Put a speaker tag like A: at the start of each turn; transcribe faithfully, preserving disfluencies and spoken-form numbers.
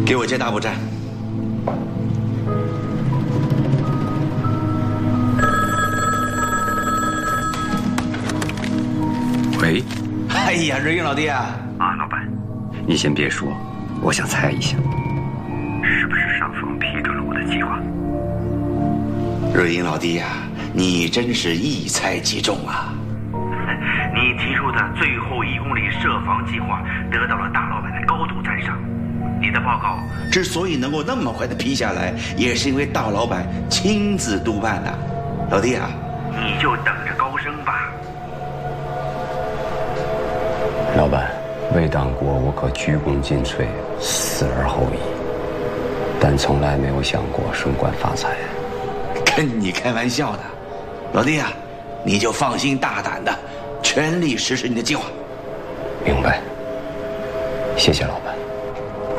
A: 给我接大步站。
B: 喂。
A: 哎呀，瑞英老弟啊！
B: 啊，老板，你先别说，我想猜一下，是不是上峰批准了我的计划？
A: 瑞英老弟呀、啊，你真是一猜即中啊！
B: 你提出的最后一公里设防计划得到了大老板的高度赞赏。你的报告
A: 之所以能够那么快的批下来，也是因为大老板亲自督办的。老弟啊，
B: 你就等着高升吧。
C: 老板，为党国，我可鞠躬尽瘁，死而后已，但从来没有想过升官发财。
A: 跟你开玩笑的，老弟啊，你就放心大胆的，全力实施你的计划。
C: 明白，谢谢老板。